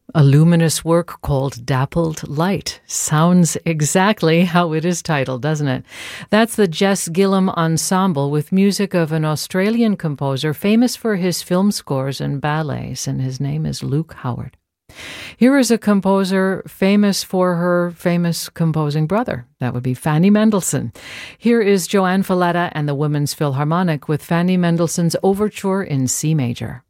A luminous work called Dappled Light. Sounds exactly how it is titled, doesn't it? That's the Jess Gillam Ensemble with music of an Australian composer famous for his film scores and ballets, and his name is Luke Howard. Here is a composer famous for her famous composing brother. That would be Fanny Mendelssohn. Here is Joanne Falletta and the Women's Philharmonic with Fanny Mendelssohn's Overture in C major.